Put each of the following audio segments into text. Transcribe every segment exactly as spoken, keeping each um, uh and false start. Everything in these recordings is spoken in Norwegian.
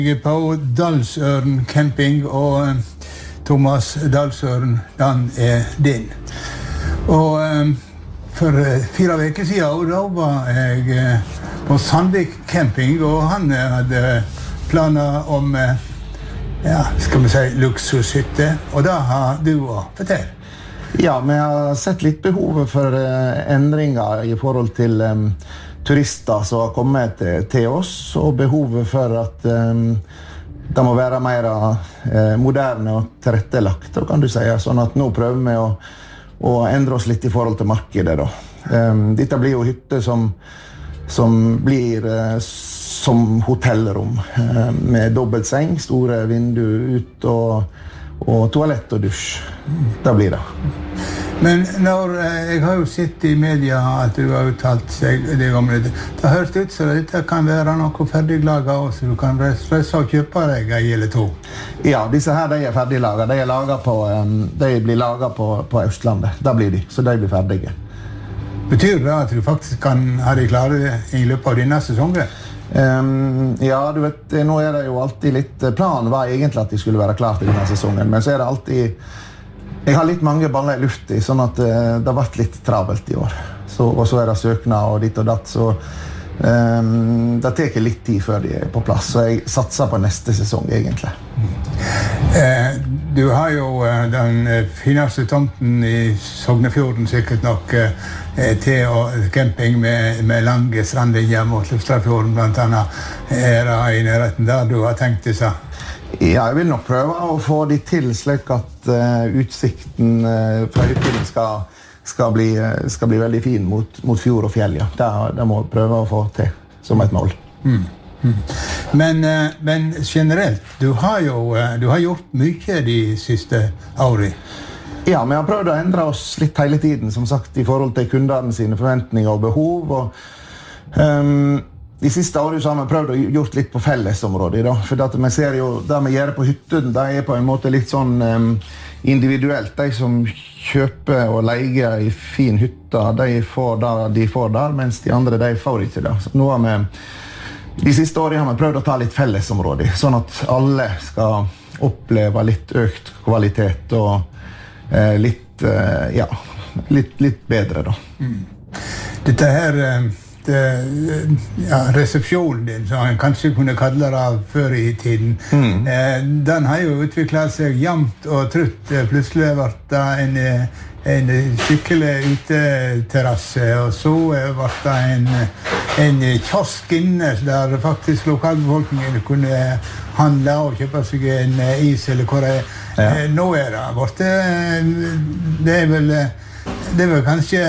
Jeg er på Dalsøren camping, og Thomas Dalsøren, den er din. Og um, for fire veker siden, da var jeg på Sandvik camping, og han hadde planer om, ja, skal vi si, luksushytte, og da har du å fortelle. Ja, vi har sett litt behovet for uh, endringer i forhold til um, turister som har kommet til, til oss, og behovet for at um, det må være mer uh, moderne og tilrettelagt, kan du si. Sånn at nå prøver vi å, å endre oss litt i forhold til markedet. Da. Um, dette blir jo hytter som, som blir uh, som hotellrom, uh, med dobbelt seng, store vinduer ut og, og toalett og dusj. Det blir det. Men når, jeg har jo sett i media at du har uttalt seg det om det. Det har hørt ut så dette kan være noe ferdiglaget også, du kan reise og kjøpe deg en eller to. Ja, disse her de er ferdiglaget. De, er laget på, de blir laget på, på Østlandet. Da blir de, så de blir ferdige. Betyr det at du faktisk kan ha de klare i løpet av denne sesongen? Um, ja, du vet, nå er det jo alltid litt, planen var egentlig at de skulle være klart i denne sesongen, men så er det alltid, jeg har litt mange baller i luft i, sånn at uh, det har vært litt travelt i år. Så, og så er det søknad og ditt og datt, så um, det tar litt tid før de er på plass, så jeg satser på neste sesong egentlig. Eh, du har jo uh, den fineste tomten i Sognefjorden sikkert nok uh, til og camping med, med lange strandlinjer mot Lufstrafjorden blant annet. Er det i nærheten der du har tenkt det seg? Ja, jeg vil nok prøve å få de til slik at uh, utsikten uh, fra hytten skal, skal, bli, uh, skal bli veldig fin mot, mot fjord og fjell. Ja. Det, det må jeg prøve å få til som et mål. Mm. Mm. Men, uh, men generelt, du har jo uh, du har gjort mye de siste årene. Ja, vi har prøvd å endre oss litt hele tiden, som sagt, i forhold til kundene sine forventninger og behov. Og, um, de siste årene så har vi prøvd å gjort litt på fellesområdet, da. For at vi ser jo, det vi gjør på hytten, det er på en måte litt sånn um, individuelt. De som kjøper og leier i fin hytte, de får det de får der, mens de andre, de får ikke det. Så nå har vi, de siste årene har vi prøvd å ta litt fellesområde, sånn at alle skal oppleve litt økt kvalitet og uh, litt, uh, ja, litt, litt bedre, da. Mm. Dette her... Uh... Det, ja, resepsjonen din, som han kanskje kunne kalle det før i tiden, mm. eh, den har jo utviklet seg jevnt og trutt. Plutselig ble det en, en skikkelig uteterrasse, og så ble det en, en kiosk inne, der faktisk lokalbefolkningen kunne handle og kjøpe seg en is, eller hva det er. Ja. Eh, nå er det borte. Det er vel, det er vel kanskje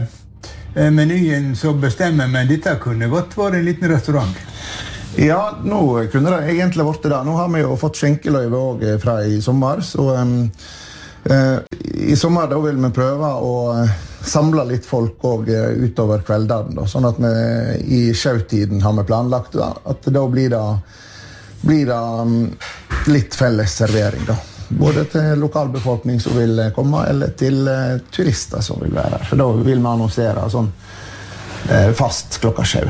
menyen som bestemmer, men dette kunne godt vært en liten restaurant. Ja, nå kunne det egentlig vært det. Nå har vi jo fått skjenkeløyve også fra i sommer, så um, uh, i sommer da vil vi prøve å samle litt folk også utover kveldene, da, sånn at vi i sjøtiden har vi planlagt da, at da blir det, blir det um, litt felles servering da. Både til lokalbefolkning som vil komme, eller til uh, turister som vil være her. For da vil vi annonsere sånn uh, fast klokka sju.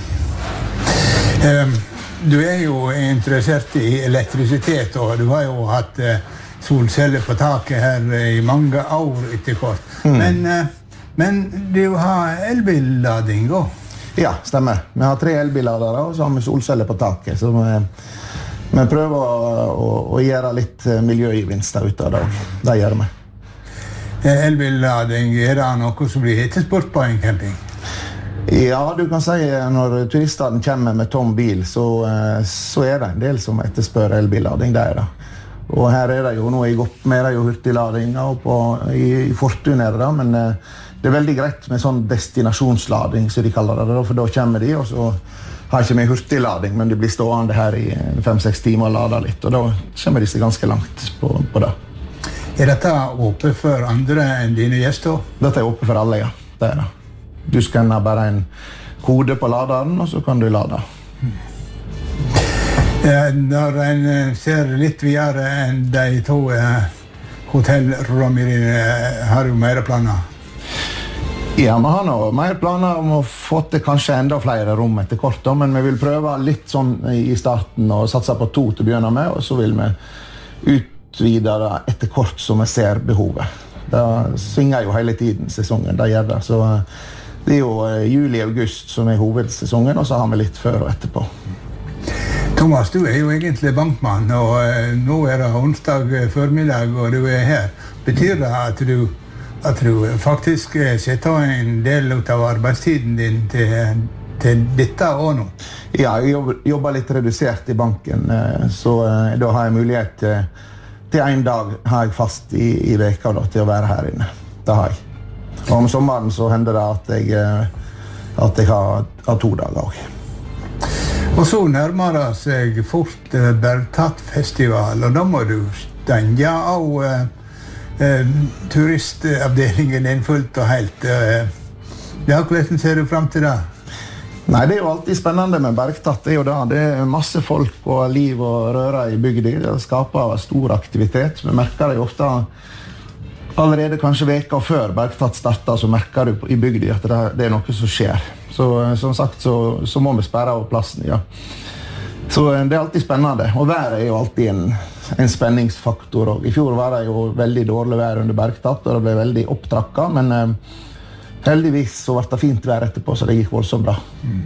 Um, du er jo interessert i elektrisitet, og du har jo hatt uh, solceller på taket her i mange år etter kort. Mm. Men, uh, men du har elbillading også? Ja, stemmer. Vi har tre elbilladere, og så har vi solceller på taket. Så vi Men prøver å, å, å gjøre litt miljøgevinster ut av det. Det gjør vi. Elbillading, er det noe som blir etterspurt på en camping? Ja, du kan si når turistene kommer med tom bil, så, så er det en del som etterspør elbillading. Det er det. Og her er det jo noe i godt med det jo hurtiglading, og på, i, i Fortun er det da, men det er veldig greit med sånn destinasjonslading, som de kaller det, for da kommer de, og så har ikke med hurtiglading, men de blir stående her i fem-seks timer og lader litt, og da kommer de seg ganske langt på, på det. Er dette åpent for andre enn dine gjester? Dette er åpent for alle, ja. Det er det. Du skanner bare en kode på laderen, og så kan du lade. Når en ser litt videre enn de to hotellrommene dine, har du mer planer? Ja, vi har nå mer planer om å få til kanskje enda flere rom etter kort, da, men vi vil prøve litt sånn i starten og satse på to til å begynne med, og så vil vi utvide det etter kort som vi ser behovet. Det svinger jo hele tiden sesongen, det gjør det. Så det er jo juli-august som er hovedsesongen, og så har vi litt før og etterpå. Thomas, du er jo egentlig bankmann, og nå er det onsdag formiddag, og du er her. Betyr det at du At du faktisk setter en del av arbeidstiden din til, til dette og nå? Ja, jeg jobber, jobber litt redusert i banken, så da har jeg mulighet til, til en dag har jeg fast i, i veka da, til å være her inne. Det har jeg. Og om sommeren så hender det at jeg, at jeg har, har to dager også. Og så nærmer det seg fort Bergtatt-festival, og da må du stenge av Uh, turistavdelingen er fullt og helt. Uh, ja, hvordan ser du frem til det? Nei, det er jo alltid spennende med Bergtatt. Det er jo det. Det er masse folk og liv og røre i bygda. Det skaper stor aktivitet. Vi merker det jo ofte allerede kanskje veka før Bergtatt starter, så merker du i bygda at det, det er noe som skjer. Så som sagt så, så må vi sperre av plassen, ja. Så det er alltid spennende. Og været er jo alltid en en spenningsfaktor. Og i fjor var det jo veldig dårlig vær under Bergtatt, og det ble veldig opptrakket, men eh, heldigvis så ble det fint vær etterpå, så det gikk voldsomt bra. Mm.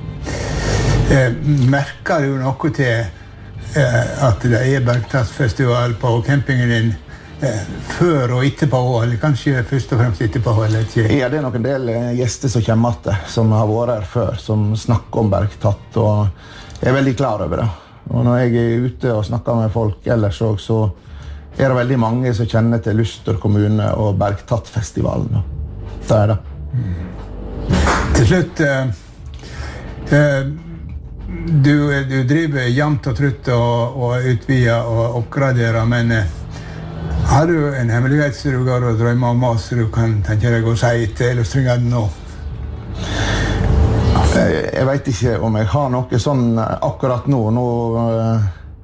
Eh, merker du noe til eh, at det er Bergtatt-festival på campingen din eh, før og etterpå, eller kanskje først og fremst etterpå? Eller ikke? Ja, det er nok en del gjester som kommer til, som har vært her før, som snakker om Bergtatt, og jeg er veldig klar over det. Og når jeg er ute og snakker med folk ellers også, så er det veldig mange som kjenner til Luster kommune og Bergtatt-festivalen. Det er det. Mm. Til slutt, eh, eh, du, du driver jevnt og trutt og, og utvider og oppgraderer, men eh, har du en hemmelighet som du går og drømmer om oss, så du kan tenke deg å si til illustringene nå? Jeg vet ikke om jeg har noe sånn akkurat nå. Nå uh,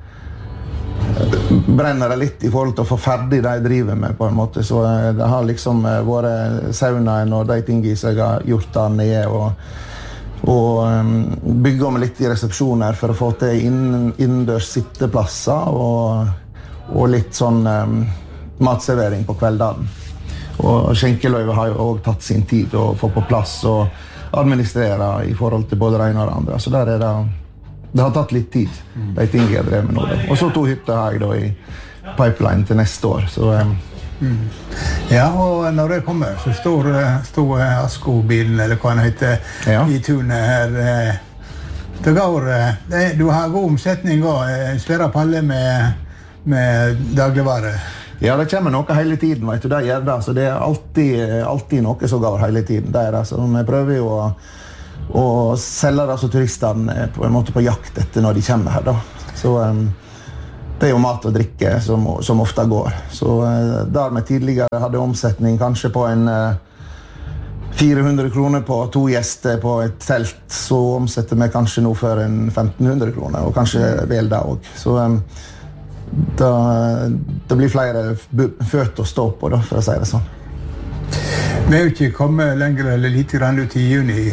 brenner det litt i forhold til å få ferdig det jeg driver med, på en måte. Så uh, det har liksom uh, vært saunaen og de tingene som jeg har gjort der nede, og, og um, bygge om litt i resepsjoner for å få til inn, innendørs sitteplasser, og, og litt sånn um, matservering på kveldene. Og skjenkeløyve har jo også tatt sin tid å få på plass, og administrere i forhold til både det ene og det andre. Så der er det, det har tatt litt tid, de tingene jeg drev med nå. Og så to hytter har jeg da i pipeline til neste år. Så, um. mm. Ja, og når det kommer, så står, står Asko-bilen, eller hva den heter, ja, i tunet her. Det går, det, du har god omsetning også, svære paller med, med dagligvarer. Ja, det kommer noe hele tiden, vet du, det gjør det. Så det er alltid, alltid noe som går hele tiden. Det er det. Så vi prøver jo å, å selge det så turistene på en måte på jakt etter når de kommer her, da. Så um, det er jo mat og drikke som, som ofte går. Så uh, der vi tidligere hadde omsetning kanskje på en uh, fire hundre kroner på to gjester på et telt, så omsetter vi kanskje nå for en femten hundre kroner, og kanskje vel det også. Så um, Da, det blir flere føtter å stå på, da, for å si det sånn. Vi er jo ikke kommet lenger eller litt grann ut i juni.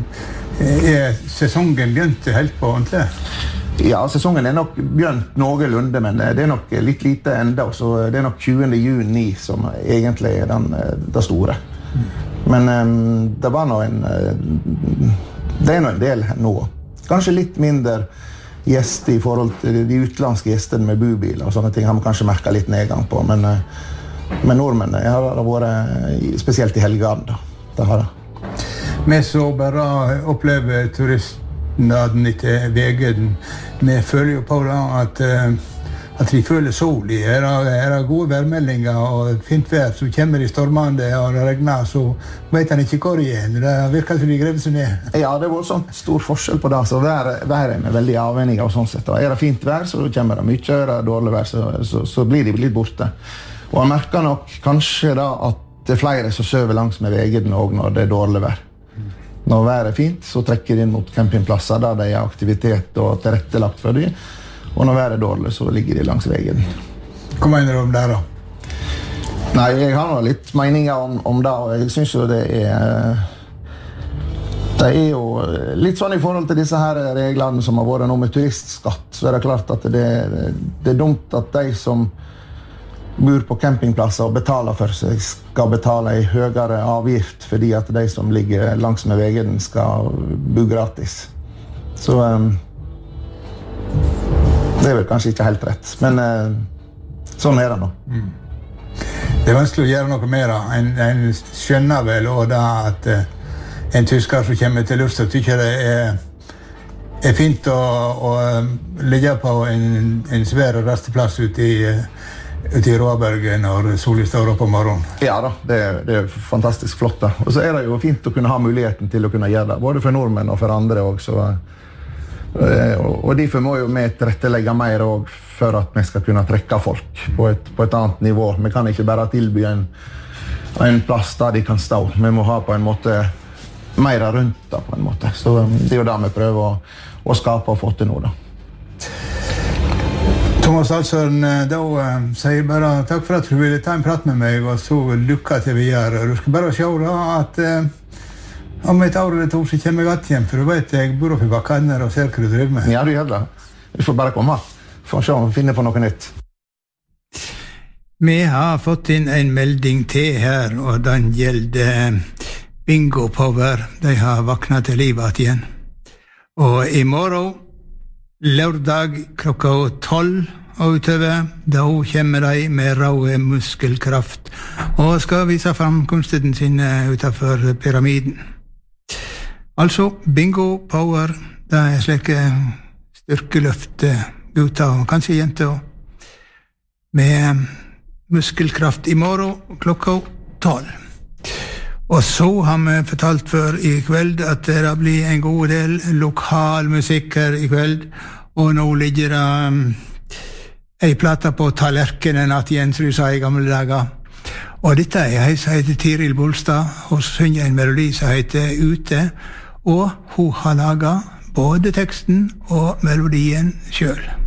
Er sesongen begynt helt på ordentlig? Ja, sesongen er nok begynt noenlunde, men det er nok litt lite enda, så det er nok tjuende juni som egentlig er den, det store. Men um, det var nå en det er nå en del nå. Kanskje litt mindre gjester i forhold til de utlandske gjestene med bubiler og sånne ting har man kanskje merket litt nedgang på, men, men nordmenn har det vært spesielt i helgene da. Det har det. Vi så bare opplever turistnaden etter vegen. Vi føler jo på da at, at vi føler sol i. Er det, er det gode værmeldinger og fint vær, så kommer de stormende og det regner, så vet han ikke hvor det er. Det virker som de grever seg ned. Ja, det var sånn stor forskjell på det. Så været, været er veldig avhengig av sånn sett. Er det fint vær, så kommer det mye. Er det dårlig vær, så, så, så blir de litt borte. Og jeg merker nok kanskje da at det er flere som søver langs med vegen også når det er dårlig vær. Når været er fint, så trekker de inn mot campingplasser der det er aktivitet og tilrettelagt for dem. Og når været er dårlig, så ligger de langs vegen. Hva mener du om det da? Nei, jeg har nå litt meninger om, om det, og jeg synes jo det er... Det er jo litt sånn i forhold til disse her reglene som har vært nå med turistskatt, så er det klart at det, det er dumt at de som bor på campingplasser og betaler for seg skal betale en høyere avgift fordi at de som ligger langs med veien skal bo gratis. Så um, det er vel kanskje ikke helt rett, men uh, sånn er det nå. Mm. Det er vanskelig å gjøre noe mer. En, en skjønner vel også da at uh, en tysker som kommer til Luster tykker det er, er fint å, å ligge på en, en svær rasteplass ute i, ute i Råbergen når solen står opp om morgenen. Ja da, det er, det er fantastisk flott da. Og så er det jo fint å kunne ha muligheten til å kunne gjøre det, både for nordmenn og for andre også. Og derfor må jo vi tilrettelegge mer også for at vi skal kunne trekke folk på et, på et annet nivå. Vi kan ikke bare tilby en, en plass der de kan stå. Vi må ha på en måte mer rundt da, på en måte. Så det er jo det vi prøver å, å skape og få til nå da. Thomas Alsson, da uh, sier bare takk for at du ville ta en prat med meg, og så lykke til videre. Du skal bare se da at uh, om et år eller to så kommer jeg att hjem, for du vet jeg bor oppe i Bakkaner og ser hva du driver med. Ja, du gjør det. Du får bare komme. Får se om vi finner på noe nytt. Vi har fått inn en melding til her, og den gjelder Bingo Power. De har vaknet til livet igjen. Og i morgen, lørdag klokka tolv og utover, da kommer de med rå muskelkraft og skal vise fram kunsten sin utenfor pyramiden. Altså, Bingo Power, det er slike styrkeløft gutter og kanskje jenter med muskelkraft i morgen klokka tolv. Og så har vi fortalt før i kveld at det blir en god del lokal musikk her i kveld, og nå ligger det um, ei plata på tallerkenen at Jensrud sa i gamle dager. Og dette er ei som heter Tiril Bolstad, og synger en melodi som heter Ute, og hun har laget både teksten og melodien selv.